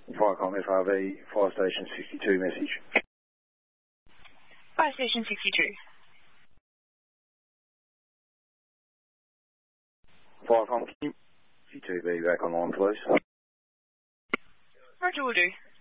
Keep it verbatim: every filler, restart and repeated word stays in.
Firecom F R V, Fire Station sixty-two message. Fire Station sixty-two. Firecom, can you sixty-two be back online, please? Roger, will do.